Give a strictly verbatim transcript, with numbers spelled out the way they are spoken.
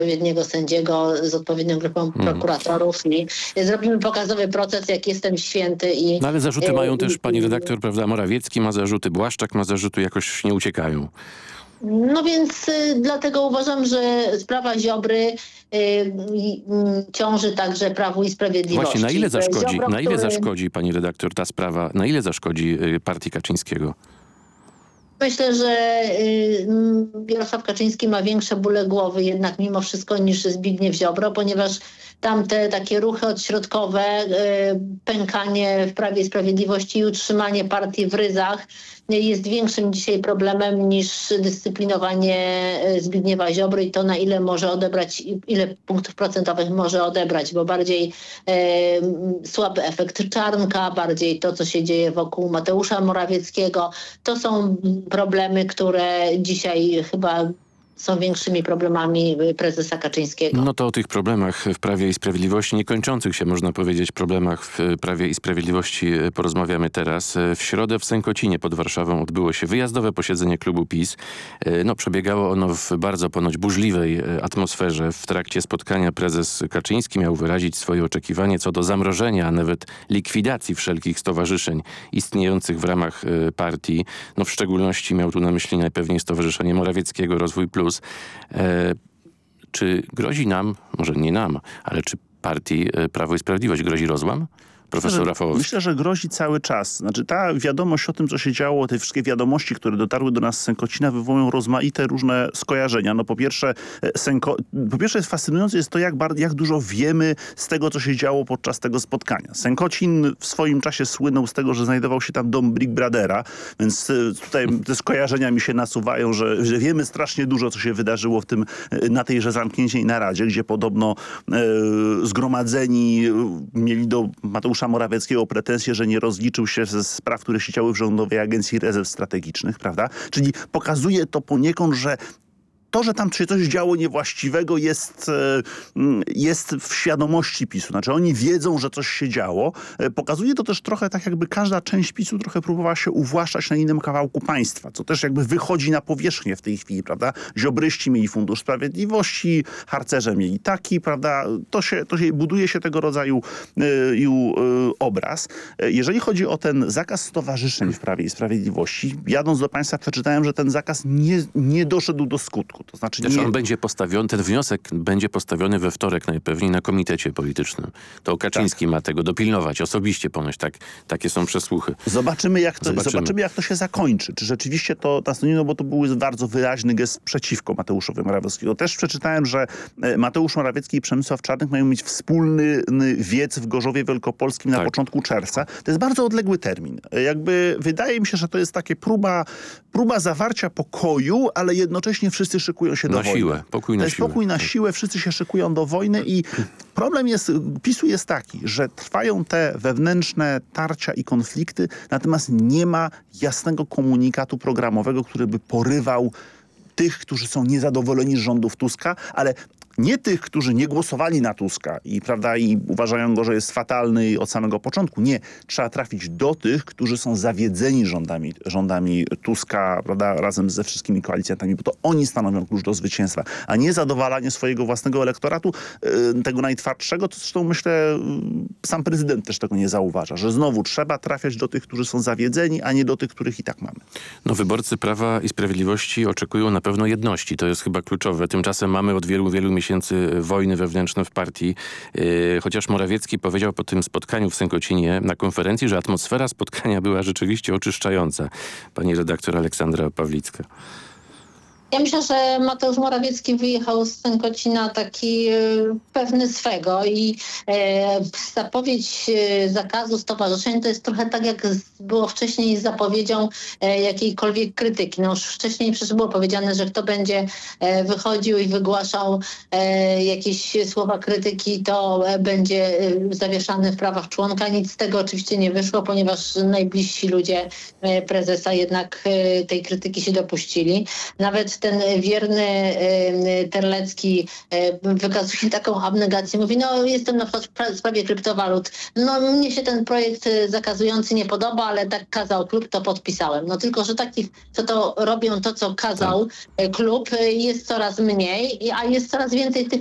odpowiedniego sędziego z odpowiednią grupą prokuratorów i zrobimy pokazowy proces, jak jestem święty. I, no ale zarzuty i, mają i, też pani redaktor, prawda? Morawiecki ma zarzuty, Błaszczak ma zarzuty, jakoś nie uciekają. No więc y, dlatego uważam, że sprawa Ziobry y, y, ciąży także Prawu i Sprawiedliwości. Właśnie, na ile zaszkodzi, Ziobro, na ile który... zaszkodzi, pani redaktor, ta sprawa, na ile zaszkodzi y, partii Kaczyńskiego? Myślę, że y, Jarosław Kaczyński ma większe bóle głowy jednak mimo wszystko niż Zbigniew Ziobro, ponieważ tamte takie ruchy odśrodkowe, y, pękanie w Prawie i Sprawiedliwości i utrzymanie partii w ryzach jest większym dzisiaj problemem niż dyscyplinowanie Zbigniewa Ziobry i to, na ile może odebrać, ile punktów procentowych może odebrać, bo bardziej e, słaby efekt Czarnka, bardziej to, co się dzieje wokół Mateusza Morawieckiego. To są problemy, które dzisiaj chyba są większymi problemami prezesa Kaczyńskiego. No to o tych problemach w Prawie i Sprawiedliwości, niekończących się, można powiedzieć, problemach w Prawie i Sprawiedliwości porozmawiamy teraz. W środę w Sękocinie pod Warszawą odbyło się wyjazdowe posiedzenie klubu PiS. No, przebiegało ono w bardzo ponoć burzliwej atmosferze. W trakcie spotkania prezes Kaczyński miał wyrazić swoje oczekiwanie co do zamrożenia, a nawet likwidacji wszelkich stowarzyszeń istniejących w ramach partii. No, w szczególności miał tu na myśli najpewniej Stowarzyszenie Morawieckiego Rozwój Plus. E, czy grozi nam, może nie nam, ale czy partii Prawo i Sprawiedliwość grozi rozłam? Profesor Rafałowski. Myślę, że grozi cały czas. Znaczy ta wiadomość o tym, co się działo, te wszystkie wiadomości, które dotarły do nas z Sękocina, wywołują rozmaite różne skojarzenia. No po pierwsze, Sęko... po pierwsze jest fascynujące jest to, jak, bar... jak dużo wiemy z tego, co się działo podczas tego spotkania. Sękocin w swoim czasie słynął z tego, że znajdował się tam dom Big Brothera, więc tutaj te skojarzenia mi się nasuwają, że, że wiemy strasznie dużo, co się wydarzyło w tym, na tejże zamkniętej naradzie, gdzie podobno e, zgromadzeni mieli do Mateusza Morawieckiego pretensje, że nie rozliczył się ze spraw, które się działy w Rządowej Agencji Rezerw Strategicznych, prawda? Czyli pokazuje to poniekąd, że to, że tam się coś działo niewłaściwego jest, jest w świadomości PiSu. Znaczy oni wiedzą, że coś się działo. Pokazuje to też trochę tak, jakby każda część PiSu trochę próbowała się uwłaszczać na innym kawałku państwa, co też jakby wychodzi na powierzchnię w tej chwili, prawda? Ziobryści mieli Fundusz Sprawiedliwości, harcerze mieli taki, prawda? To się, to się buduje się tego rodzaju y, y, obraz. Jeżeli chodzi o ten zakaz stowarzyszeń w Prawie i Sprawiedliwości, jadąc do państwa przeczytałem, że ten zakaz nie, nie doszedł do skutku. To znaczy Znaczy nie... on będzie postawiony, ten wniosek będzie postawiony we wtorek najpewniej na komitecie politycznym. To Kaczyński tak ma tego dopilnować osobiście ponoć. Tak, takie są przesłuchy. Zobaczymy jak, to, zobaczymy. zobaczymy, jak to się zakończy. Czy rzeczywiście to nastąpi, no bo to był bardzo wyraźny gest przeciwko Mateuszowi Morawieckiemu. Też przeczytałem, że Mateusz Morawiecki i Przemysław Czarnek mają mieć wspólny wiec w Gorzowie Wielkopolskim na tak. początku czerwca. To jest bardzo odległy termin. Jakby wydaje mi się, że to jest takie próba, próba zawarcia pokoju, ale jednocześnie wszyscy szykują się do na wojny. Siłę. Pokój na to jest siłę. pokój na siłę, wszyscy się szykują do wojny i problem jest, PiSu jest taki, że trwają te wewnętrzne tarcia i konflikty, natomiast nie ma jasnego komunikatu programowego, który by porywał tych, którzy są niezadowoleni z rządów Tuska, ale nie tych, którzy nie głosowali na Tuska i, prawda, i uważają go, że jest fatalny od samego początku. Nie. Trzeba trafić do tych, którzy są zawiedzeni rządami, rządami Tuska, prawda, razem ze wszystkimi koalicjantami, bo to oni stanowią klucz do zwycięstwa, a nie zadowalanie swojego własnego elektoratu, yy, tego najtwardszego, to zresztą myślę, yy, sam prezydent też tego nie zauważa, że znowu trzeba trafiać do tych, którzy są zawiedzeni, a nie do tych, których i tak mamy. No wyborcy Prawa i Sprawiedliwości oczekują na pewno jedności. To jest chyba kluczowe. Tymczasem mamy od wielu, wielu miesięcy wojny wewnętrzne w partii. Yy, chociaż Morawiecki powiedział po tym spotkaniu w Sękocinie na konferencji, że atmosfera spotkania była rzeczywiście oczyszczająca. Pani redaktor Aleksandra Pawlicka. Ja myślę, że Mateusz Morawiecki wyjechał z Sękocina taki e, pewny swego i e, zapowiedź e, zakazu stowarzyszeń to jest trochę tak, jak było wcześniej z zapowiedzią e, jakiejkolwiek krytyki. No już wcześniej przecież było powiedziane, że kto będzie e, wychodził i wygłaszał e, jakieś słowa krytyki, to e, będzie e, zawieszany w prawach członka. Nic z tego oczywiście nie wyszło, ponieważ najbliżsi ludzie e, prezesa jednak e, tej krytyki się dopuścili. Nawet ten wierny Terlecki wykazuje taką abnegację. Mówi, no jestem na przykład w sprawie kryptowalut. No mnie się ten projekt zakazujący nie podoba, ale tak kazał klub, to podpisałem. No tylko, że takich, co to robią to, co kazał klub, jest coraz mniej, a jest coraz więcej tych